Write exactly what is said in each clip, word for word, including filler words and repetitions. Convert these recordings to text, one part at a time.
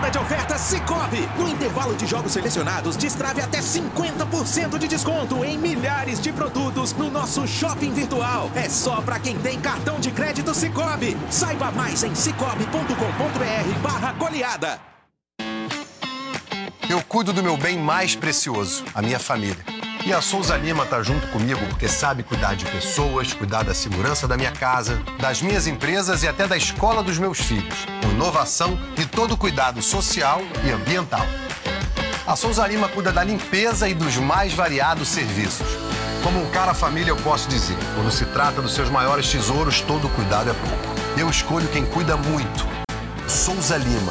Semana de ofertas Sicoob. No intervalo de jogos selecionados, destrave até cinquenta por cento de desconto em milhares de produtos no nosso shopping virtual. É só pra quem tem cartão de crédito Sicoob. Saiba mais em cicobi ponto com ponto br barra goleada. Eu cuido do meu bem mais precioso, a minha família. E a Souza Lima tá junto comigo porque sabe cuidar de pessoas, cuidar da segurança da minha casa, das minhas empresas e até da escola dos meus filhos. Com inovação e todo cuidado social e ambiental. A Souza Lima cuida da limpeza e dos mais variados serviços. Como um cara família, eu posso dizer, quando se trata dos seus maiores tesouros, todo cuidado é pouco. Eu escolho quem cuida muito. Souza Lima.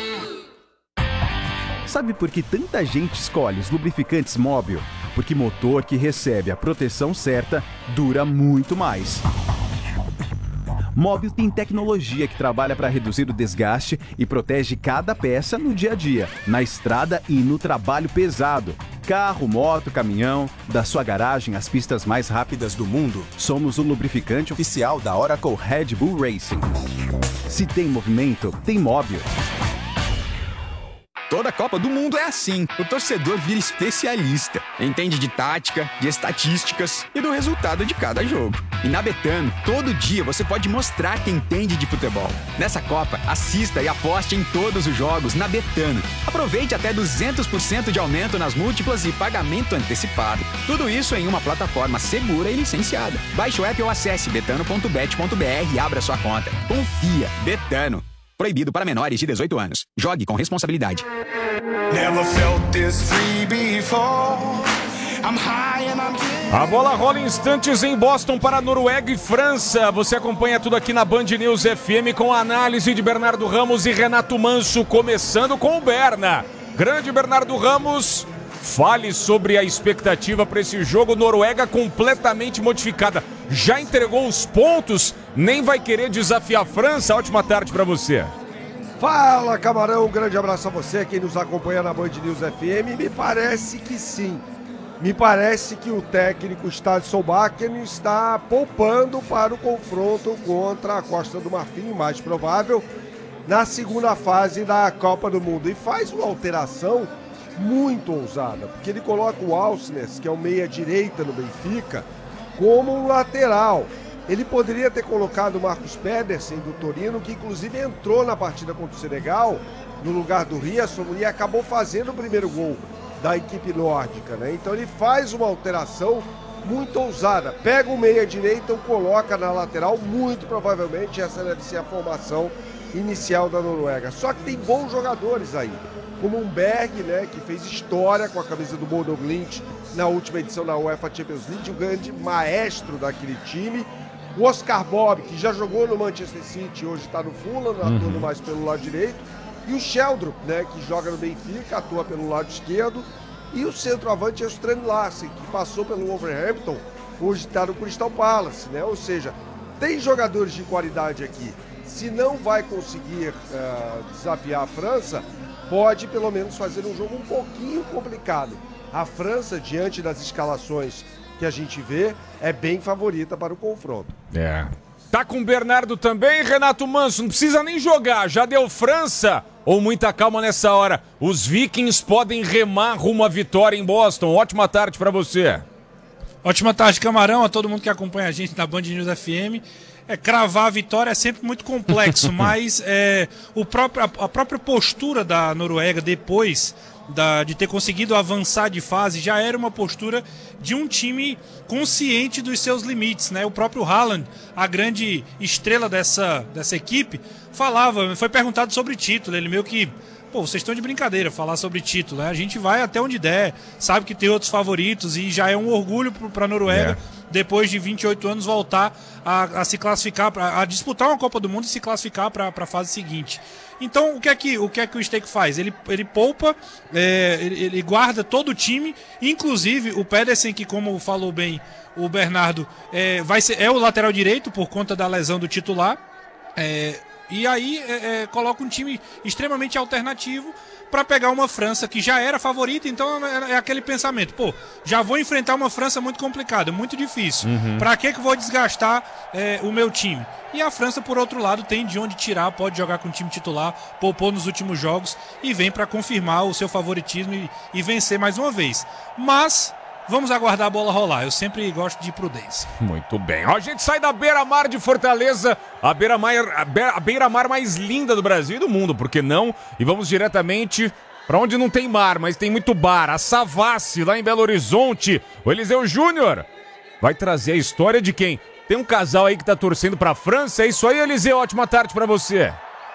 Sabe por que tanta gente escolhe os lubrificantes Móbil? Porque motor que recebe a proteção certa dura muito mais. Móbil tem tecnologia que trabalha para reduzir o desgaste e protege cada peça no dia a dia, na estrada e no trabalho pesado. Carro, moto, caminhão, da sua garagem às pistas mais rápidas do mundo, somos o lubrificante oficial da Oracle Red Bull Racing. Se tem movimento, tem Móbil. Toda Copa do Mundo é assim. O torcedor vira especialista. Entende de tática, de estatísticas e do resultado de cada jogo. E na Betano, todo dia você pode mostrar que entende de futebol. Nessa Copa, assista e aposte em todos os jogos na Betano. Aproveite até duzentos por cento de aumento nas múltiplas e pagamento antecipado. Tudo isso em uma plataforma segura e licenciada. Baixe o app ou acesse betano ponto bet ponto br e abra sua conta. Confia. Betano. Proibido para menores de dezoito anos. Jogue com responsabilidade. A bola rola em instantes em Boston para Noruega e França. Você acompanha tudo aqui na Band News F M com a análise de Bernardo Ramos e Renato Manso, começando com o Berna. Grande Bernardo Ramos, fale sobre a expectativa para esse jogo. Noruega completamente modificada. Já entregou os pontos, nem vai querer desafiar a França. Ótima tarde para você. Fala, Camarão, um grande abraço a você, quem nos acompanha na Band News F M. Me parece que sim. Me parece que o técnico Stade Solbakken está poupando para o confronto contra a Costa do Marfim, mais provável, na segunda fase da Copa do Mundo. E faz uma alteração muito ousada, porque ele coloca o Alsnes, que é o meia-direita no Benfica, como um lateral. Ele poderia ter colocado o Marcus Pedersen do Torino, que inclusive entrou na partida contra o Senegal, no lugar do Riasson, e acabou fazendo o primeiro gol da equipe nórdica, né? Então ele faz uma alteração muito ousada. Pega o meia-direita, o coloca na lateral, muito provavelmente essa deve ser a formação inicial da Noruega. Só que tem bons jogadores aí, como um Berg, né, que fez história com a camisa do Bodo Glimt na última edição da UEFA Champions League, o grande maestro daquele time. O Oscar Bob, que já jogou no Manchester City, hoje está no Fulham, atuando mais pelo lado direito. E o Sheldrup, né, que joga no Benfica, atua pelo lado esquerdo. E o centroavante é o Strand Larsen, que passou pelo Wolverhampton, hoje está no Crystal Palace, né? Ou seja, tem jogadores de qualidade aqui. Se não vai conseguir uh, desafiar a França, pode pelo menos fazer um jogo um pouquinho complicado. A França, diante das escalações que a gente vê, é bem favorita para o confronto. É. Tá com o Bernardo também, Renato Manso, não precisa nem jogar, já deu França ou muita calma nessa hora? Os Vikings podem remar rumo à vitória em Boston. Ótima tarde para você. Ótima tarde, Camarão, a todo mundo que acompanha a gente na Band News F M. É, cravar a vitória é sempre muito complexo, mas é, o próprio, a, a própria postura da Noruega depois da, de ter conseguido avançar de fase já era uma postura de um time consciente dos seus limites, né? O próprio Haaland, a grande estrela dessa, dessa equipe, falava, foi perguntado sobre título, ele meio que, pô, vocês estão de brincadeira falar sobre título, né? A gente vai até onde der, sabe que tem outros favoritos e já é um orgulho para a Noruega, é. depois de vinte e oito anos, voltar a, a se classificar, pra, a disputar uma Copa do Mundo e se classificar para a fase seguinte. Então, o que é que o, que é que o Stake faz? Ele, ele poupa, é, ele, ele guarda todo o time, inclusive o Pedersen, que, como falou bem o Bernardo, é, vai ser, é o lateral direito por conta da lesão do titular. É, E aí é, é, coloca um time extremamente alternativo para pegar uma França que já era favorita, então é, é aquele pensamento, pô, já vou enfrentar uma França muito complicada, muito difícil. Uhum. Para que que vou desgastar é, o meu time? E a França, por outro lado, tem de onde tirar, pode jogar com o time titular, poupou nos últimos jogos e vem para confirmar o seu favoritismo e, e vencer mais uma vez. Mas vamos aguardar a bola rolar. Eu sempre gosto de prudência. Muito bem. Ó, a gente sai da beira-mar de Fortaleza, a beira-mar a beira-mar mais linda do Brasil e do mundo, por que não? E vamos diretamente para onde não tem mar, mas tem muito bar. A Savassi, lá em Belo Horizonte. O Eliseu Júnior vai trazer a história de quem? Tem um casal aí que tá torcendo pra França. É isso aí, Eliseu. Ótima tarde pra você.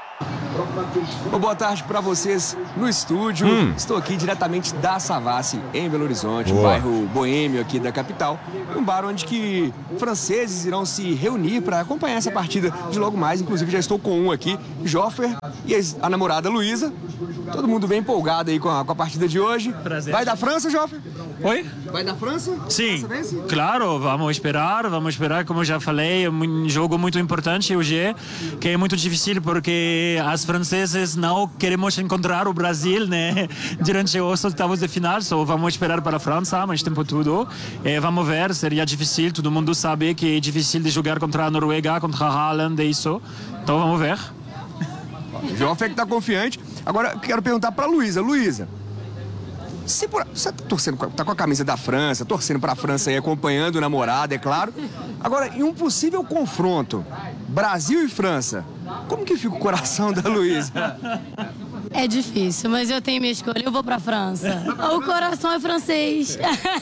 Boa tarde para vocês no estúdio. Hum. Estou aqui diretamente da Savassi, em Belo Horizonte, um bairro boêmio aqui da capital. Um bar onde que franceses irão se reunir para acompanhar essa partida de logo mais. Inclusive já estou com um aqui, Joffer e a namorada Luísa. Todo mundo bem empolgado aí com a, com a partida de hoje. Prazer. Vai da França, Joffer? Oi? Vai da França? Sim, claro, vamos esperar, vamos esperar, como já falei, é um jogo muito importante hoje, que é muito difícil porque as franceses não queremos encontrar o Brasil, né, durante os oitavos de final, só vamos esperar para a França, mas tempo todo, e vamos ver, seria difícil, todo mundo sabe que é difícil de jogar contra a Noruega, contra a Haaland, é isso, então vamos ver. O Joffer que está confiante. Agora, quero perguntar para a Luísa. Luísa, Se por, você tá, torcendo, tá com a camisa da França, torcendo pra França e acompanhando o namorado, é claro. Agora, em um possível confronto, Brasil e França, como que fica o coração da Luísa? É difícil, mas eu tenho minha escolha, eu vou pra França. O coração é francês.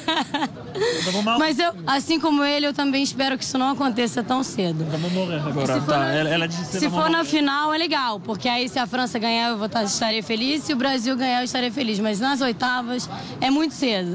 Mas eu, assim como ele, eu também espero que isso não aconteça tão cedo. Vamos morrer agora. Se for, tá, na, ela, ela disse se for na final, é legal, porque aí se a França ganhar, eu vou estar, estarei feliz. Se o Brasil ganhar, eu estarei feliz. Mas nas oitavas, é muito cedo.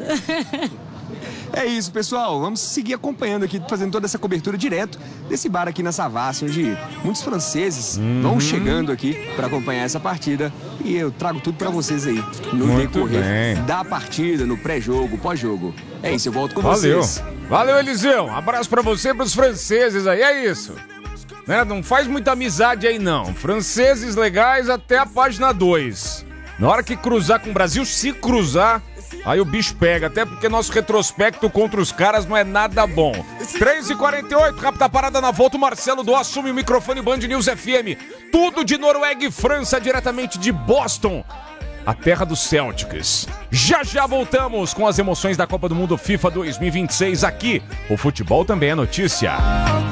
É isso, pessoal. Vamos seguir acompanhando aqui, fazendo toda essa cobertura direto desse bar aqui na Savassi, onde muitos franceses uhum. vão chegando aqui para acompanhar essa partida. E eu trago tudo para vocês aí no Muito decorrer bem. da partida, no pré-jogo, pós-jogo. É isso, eu volto com Valeu. vocês. Valeu, Eliseu. Um abraço para você e pros franceses aí. É isso. Né? Não faz muita amizade aí, não. Franceses legais até a página dois. Na hora que cruzar com o Brasil, se cruzar, aí o bicho pega, até porque nosso retrospecto contra os caras não é nada bom. três e quarenta e oito, rápida parada na volta, o Marcelo Dó assume o microfone Band News F M. Tudo de Noruega e França, diretamente de Boston, a terra dos Celtics. Já já voltamos com as emoções da Copa do Mundo FIFA dois mil e vinte e seis aqui. O futebol também é notícia.